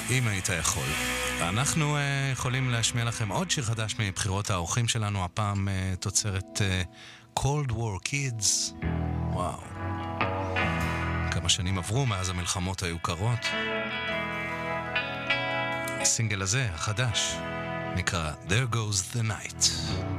אם היית יכול. אנחנו יכולים להשמיע לכם עוד שיר חדש מבחירות האורחים שלנו, הפעם תוצרת Cold War Kids. וואו. כמה שנים עברו מאז המלחמות היו קרות. הסינגל הזה, החדש, נקרא There Goes the Night.